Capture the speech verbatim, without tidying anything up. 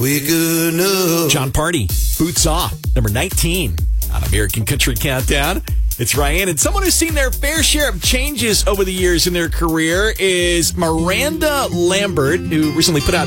We could know. John Party, Boots Off, number nineteen on American Country Countdown. It's Ryan, and someone who's seen their fair share of changes over the years in their career is Miranda Lambert, who recently put out